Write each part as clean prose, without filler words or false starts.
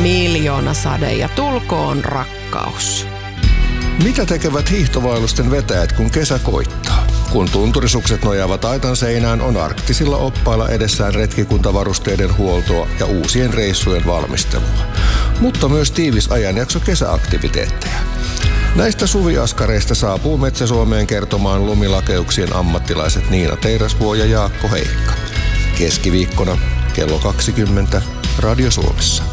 Miljoonasade ja tulkoon rakkaus. Mitä tekevät hiihtovaellusten vetäjät, kun kesä koittaa? Kun tunturisukset nojaavat aitan seinään, on arktisilla oppailla edessään retkikuntavarusteiden huoltoa ja uusien reissujen valmistelua. Mutta myös tiivis ajanjakso kesäaktiviteetteja. Näistä suviaskareista saapuu Metsä-Suomeen kertomaan lumilakeuksien ammattilaiset Niina Teirasvuo ja Jaakko Heikka. Keskiviikkona kello 20 Radio Suomessa.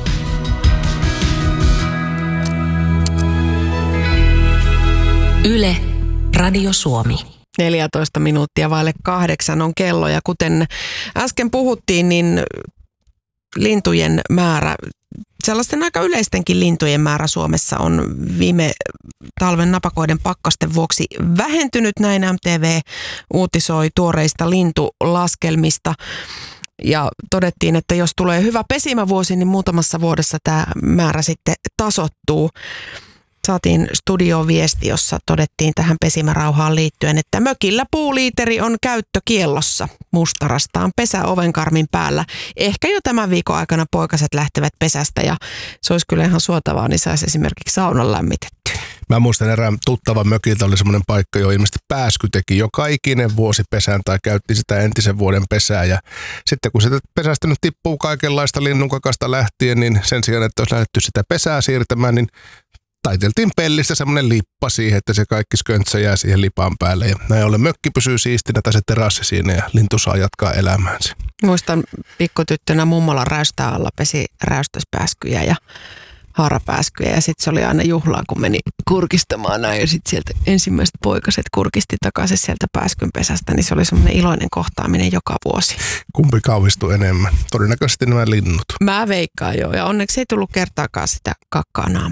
Yle, Radio Suomi. 14 minuuttia vaille 8 on kello ja kuten äsken puhuttiin, niin lintujen määrä, sellaisten aika yleistenkin lintujen määrä Suomessa on viime talven napakoiden pakkasten vuoksi vähentynyt. Näin MTV uutisoi tuoreista lintulaskelmista. Ja todettiin, että jos tulee hyvä pesimävuosi, niin muutamassa vuodessa tämä määrä sitten tasoittuu. Saatiin studioviesti, jossa todettiin tähän pesimärauhaan liittyen, että mökillä puuliiteri on käyttökiellossa. Mustarasta on pesä ovenkarmin päällä. Ehkä jo tämän viikon aikana poikaset lähtevät pesästä ja se olisi kyllä ihan suotavaa, niin saisi esimerkiksi saunan lämmitettyä. Mä muistan erään tuttavan mökiltä oli semmoinen paikka, jo ilmeisesti pääsky teki joka ikinen vuosi pesään tai käytti sitä entisen vuoden pesää. Ja sitten kun sitä pesästä nyt tippuu kaikenlaista linnunkakasta lähtien, niin sen sijaan, että olisi lähdetty sitä pesää siirtämään, niin taiteltiin pellistä semmoinen lippa siihen, että se kaikki sköntsä jää siihen lipan päälle. Ja näin ollen mökki pysyy siistinä tai se terassi siinä ja lintu saa jatkaa elämäänsä. Muistan pikkutyttönä mummola räystää alla pesi räystäspääskyjä ja haarapääskyjä. Ja sitten se oli aina juhlaan, kun meni kurkistamaan näin. Ja sitten sieltä ensimmäiset poikaset kurkisti takaisin sieltä pääskyn pesästä. Niin se oli semmoinen iloinen kohtaaminen joka vuosi. Kumpi kauhistui enemmän? Todennäköisesti nämä linnut. Mä veikkaan joo. Ja onneksi ei tullut kertaakaan sitä kakkaa naamaan.